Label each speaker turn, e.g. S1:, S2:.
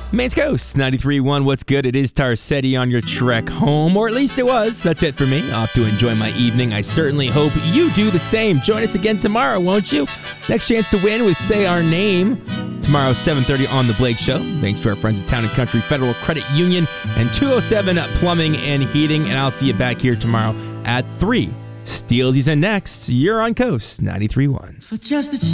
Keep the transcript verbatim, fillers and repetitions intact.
S1: Maine's Coast ninety-three point one. What's good? It is Tarcetti on your trek home, or at least it was. That's it for me. Off to enjoy my evening. I certainly hope you do the same. Join us again tomorrow, won't you? Next chance to win with Say Our Name. Tomorrow, seven thirty on The Blake Show. Thanks to our friends at Town and Country Federal Credit Union and two oh seven Plumbing and Heating. And I'll see you back here tomorrow at three. Steelsies and next. You're on Coast ninety-three point one.
S2: For just a